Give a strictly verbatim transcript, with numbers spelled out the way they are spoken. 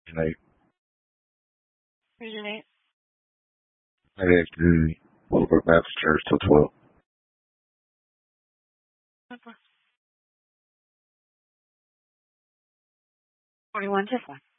And I, Here's your name. I actually Willowbrook Baptist Church till twelve. Okay. forty-one, just one.